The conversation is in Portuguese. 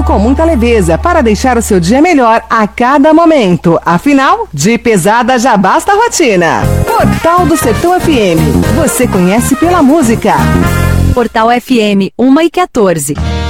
com muita leveza para deixar o seu dia melhor a cada momento. Afinal, de pesada já basta a rotina. Portal do Sertão FM. Você conhece pela música. Portal FM 1 e 14.